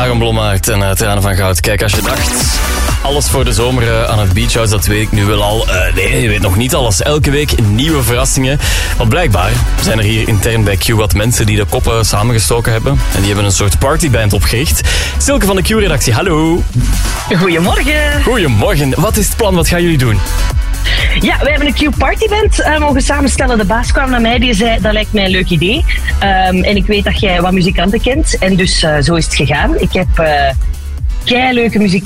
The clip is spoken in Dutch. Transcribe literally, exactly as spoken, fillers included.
Maarten Blommaert en uh, Tranen van Goud. Kijk, als je dacht, alles voor de zomer uh, aan het Beach House, dat weet ik nu wel al. Uh, nee, je weet nog niet alles. Elke week nieuwe verrassingen. Want blijkbaar zijn er hier intern bij Q wat mensen die de koppen samengestoken hebben. En die hebben een soort partyband opgericht. Silke van de Q-redactie, hallo. Goedemorgen. Goedemorgen. Wat is het plan? Wat gaan jullie doen? Ja, wij hebben een Q-partyband uh, mogen samenstellen. De baas kwam naar mij, die zei, dat lijkt mij een leuk idee. Um, en ik weet dat jij wat muzikanten kent. En dus uh, zo is het gegaan. Ik heb uh, keileuke muzikanten